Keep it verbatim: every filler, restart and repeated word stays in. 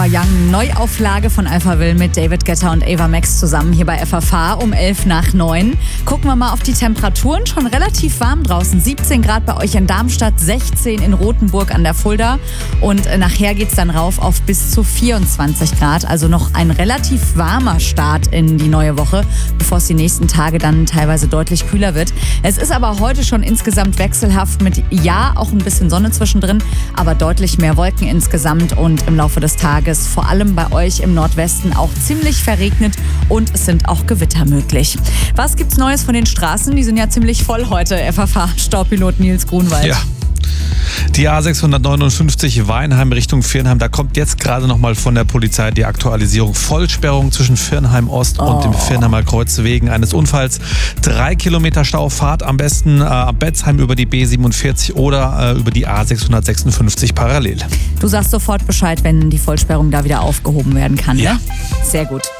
Forever Young, Neuauflage von Alphaville mit David Guetta und Ava Max zusammen hier bei F F H um elf nach neun. Gucken wir mal auf die Temperaturen, schon relativ warm draußen, siebzehn Grad bei euch in Darmstadt, sechzehn in Rothenburg an der Fulda und nachher geht's dann rauf auf bis zu vierundzwanzig Grad, also noch ein relativ warmer Start in die neue Woche, bevor es die nächsten Tage dann teilweise deutlich kühler wird. Es ist aber heute schon insgesamt wechselhaft mit, ja, auch ein bisschen Sonne zwischendrin, aber deutlich mehr Wolken insgesamt und im Laufe des Tages vor allem bei euch im Nordwesten auch ziemlich verregnet und es sind auch Gewitter möglich. Was gibt's Neues von den Straßen? Die sind ja ziemlich voll heute, F F H-Staupilot Nils Grunwald. Ja. Die A sechshundertneunundfünfzig Weinheim Richtung Viernheim, da kommt jetzt gerade nochmal von der Polizei die Aktualisierung. Vollsperrung zwischen Viernheim Ost und oh. dem Viernheimer Kreuz wegen eines Unfalls. Drei Kilometer Stau, Fahrt am besten äh, ab Betzheim über die B siebenundvierzig oder äh, über die A sechshundertsechsundfünfzig parallel. Du sagst sofort Bescheid, wenn die Vollsperrung da wieder aufgehoben werden kann, ja. ne? Sehr gut.